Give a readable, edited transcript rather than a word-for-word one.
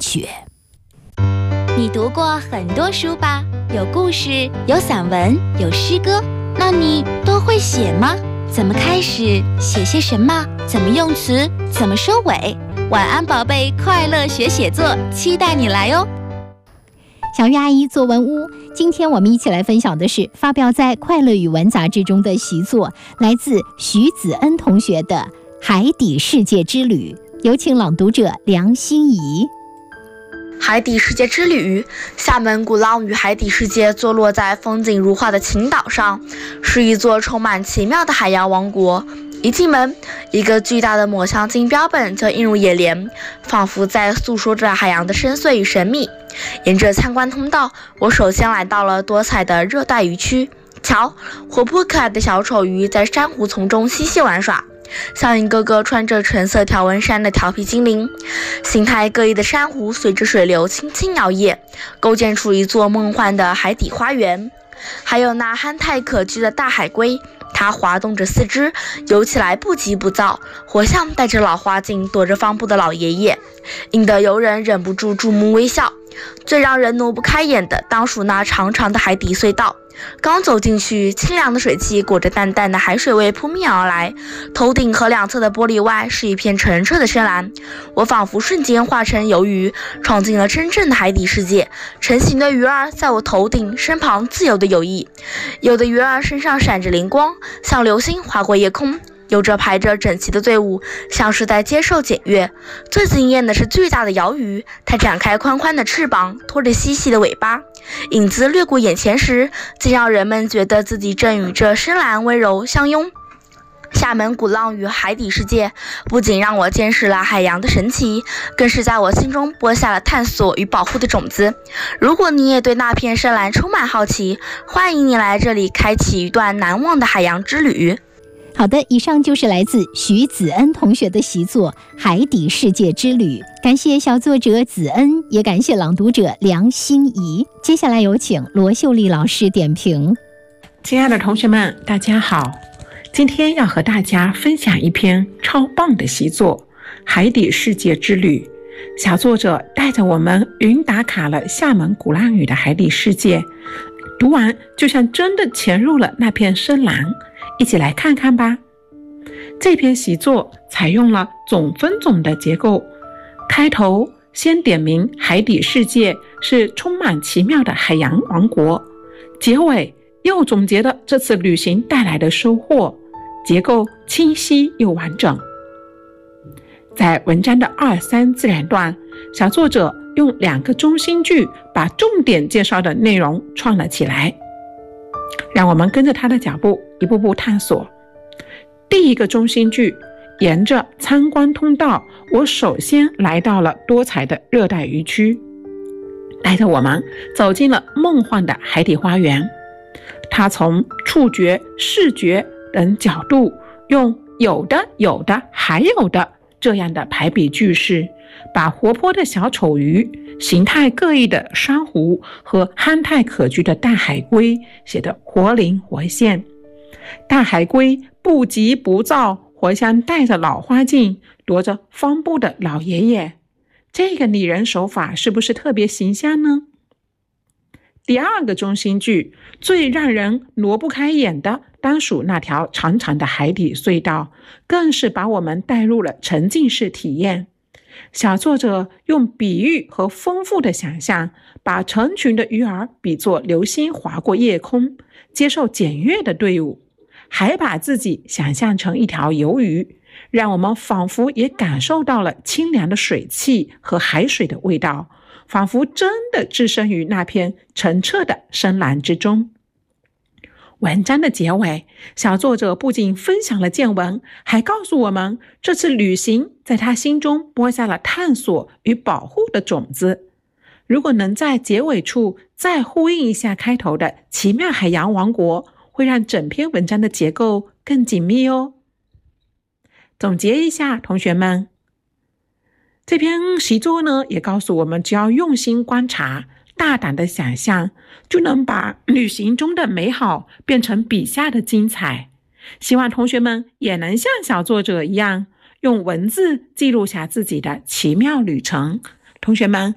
学。 你读过很多书吧？有故事，有散文，有诗歌，那你都会写吗？怎么开始？写些什么？怎么用词？怎么收尾？晚安宝贝，快乐学写作，期待你来哦。 小鱼阿姨作文屋，今天我们一起来分享的是发表在《快乐语文》杂志中的习作，来自徐子恩同学的《海底世界之旅》，有请朗读者梁心怡。 海底世界之旅，厦门鼓浪屿海底世界坐落在风景如画的群岛上，是一座充满奇妙的海洋王国。一进门，一个巨大的抹香鲸标本就映入眼帘，仿佛在诉说着海洋的深邃与神秘。沿着参观通道，我首先来到了多彩的热带鱼区。瞧，活泼可爱的小丑鱼在珊瑚丛中嬉戏玩耍，像一个个穿着橙色条纹衫的调皮精灵。形态各异的珊瑚随着水流轻轻摇曳，构建出一座梦幻的海底花园。还有那憨态可掬的大海龟，它滑动着四肢，游起来不急不躁，活像戴着老花镜躲着方布的老爷爷，引得游人忍不住注目微笑。最让人挪不开眼的，当属那长长的海底隧道。刚走进去，清凉的水汽裹着淡淡的海水味扑面而来，头顶和两侧的玻璃外是一片澄澈的深蓝。我仿佛瞬间化成游鱼，闯进了真正的海底世界。成型的鱼儿在我头顶身旁自由地游弋，有的鱼儿身上闪着灵光，像流星划过夜空。有着排着整齐的队伍，像是在接受检阅。最惊艳的是巨大的鳐鱼，它展开宽宽的翅膀，拖着细细的尾巴，影子掠过眼前时，竟让人们觉得自己正与这深蓝温柔相拥。厦门鼓浪屿海底世界不仅让我见识了海洋的神奇，更是在我心中播下了探索与保护的种子。如果你也对那片深蓝充满好奇，欢迎你来这里开启一段难忘的海洋之旅。 好的，以上就是来自徐子恩同学的习作《海底世界之旅》，感谢小作者子恩，也感谢朗读者梁心怡。接下来有请罗秀丽老师点评。 亲爱的同学们，大家好，今天要和大家分享一篇超棒的习作《海底世界之旅》。小作者带着我们云打卡了厦门鼓浪屿的海底世界，读完就像真的潜入了那片深蓝，一起来看看吧。这篇习作采用了总分总的结构，开头先点明海底世界是充满奇妙的海洋王国，结尾又总结了这次旅行带来的收获，结构清晰又完整。在文章的2、3自然段，小作者用2个中心句把重点介绍的内容串了起来，让我们跟着他的脚步一步步探索。第一个中心句，沿着参观通道，我首先来到了多彩的热带鱼区，带着我们走进了梦幻的海底花园。他从触觉、视觉等角度，用有的、有的、还有的这样的排比句式，把活泼的小丑鱼、形态各异的珊瑚和憨态可掬的大海龟写得活灵活现。大海龟不急不躁，活像戴着老花镜踱着方布的老爷爷，这个拟人手法是不是特别形象呢？第二个中心句，最让人挪不开眼的当属那条长长的海底隧道，更是把我们带入了沉浸式体验。小作者用比喻和丰富的想象，把成群的鱼儿比作流星划过夜空，接受检阅的队伍，还把自己想象成一条游鱼，让我们仿佛也感受到了清凉的水汽和海水的味道，仿佛真的置身于那片澄澈的深蓝之中。文章的结尾，小作者不仅分享了见闻，还告诉我们这次旅行在他心中播下了探索与保护的种子。如果能在结尾处再呼应一下开头的奇妙海洋王国，会让整篇文章的结构更紧密哦。总结一下，同学们，这篇习作呢，也告诉我们，只要用心观察，大胆的想象，就能把旅行中的美好变成笔下的精彩。希望同学们也能像小作者一样，用文字记录下自己的奇妙旅程。同学们